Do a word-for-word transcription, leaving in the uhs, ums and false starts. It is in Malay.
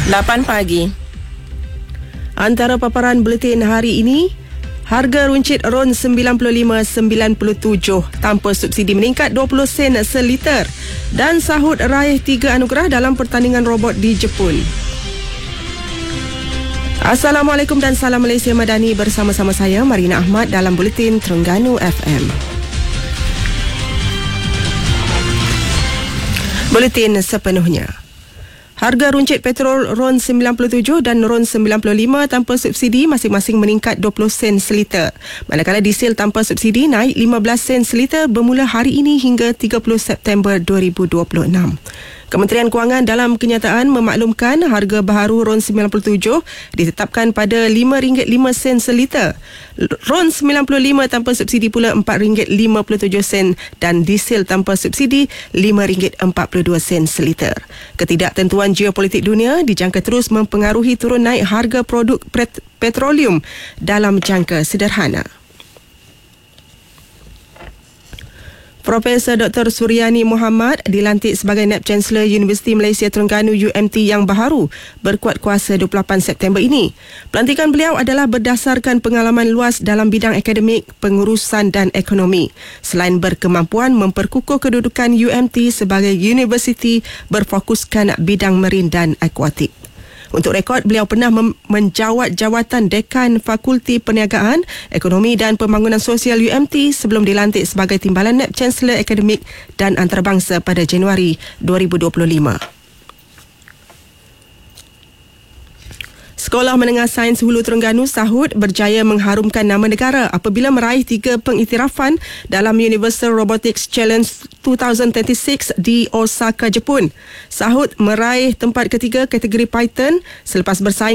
lapan pagi. Antara paparan buletin hari ini, harga runcit RON sembilan puluh lima sembilan puluh tujuh tanpa subsidi meningkat dua puluh sen seliter dan sahut raih tiga anugerah dalam pertandingan robot di Jepun. Assalamualaikum dan salam Malaysia Madani, bersama-sama saya Marina Ahmad dalam buletin Terengganu F M. Buletin sepenuhnya. Harga runcit petrol RON sembilan puluh tujuh dan RON sembilan puluh lima tanpa subsidi masing-masing meningkat dua puluh sen seliter. Manakala diesel tanpa subsidi naik lima belas sen seliter bermula hari ini hingga tiga puluh September dua ribu dua puluh enam. Kementerian Kewangan dalam kenyataan memaklumkan harga baharu RON sembilan puluh tujuh ditetapkan pada lima ringgit lima sen seliter. RON sembilan puluh lima tanpa subsidi pula empat ringgit lima puluh tujuh sen dan diesel tanpa subsidi lima ringgit empat puluh dua sen seliter. Ketidaktentuan geopolitik dunia dijangka terus mempengaruhi turun naik harga produk pet- petroleum dalam jangka sederhana. Profesor Doktor Suryani Mohamad dilantik sebagai Naib Chancellor Universiti Malaysia Terengganu U M T yang baharu berkuat kuasa dua puluh lapan September ini. Pelantikan beliau adalah berdasarkan pengalaman luas dalam bidang akademik, pengurusan dan ekonomi. Selain berkemampuan memperkukuh kedudukan U M T sebagai universiti berfokuskan bidang marin dan akuatik. Untuk rekod, beliau pernah mem- menjawat jawatan Dekan Fakulti Perniagaan, Ekonomi dan Pembangunan Sosial U M T sebelum dilantik sebagai Timbalan Naib Chancellor Akademik dan Antarabangsa pada Januari dua ribu dua puluh lima. Sekolah Menengah Sains Hulu Terengganu sahut berjaya mengharumkan nama negara apabila meraih tiga pengiktirafan dalam Universal Robotics Challenge dua ribu dua puluh enam di Osaka, Jepun. Sahut meraih tempat ketiga kategori Python selepas bersaing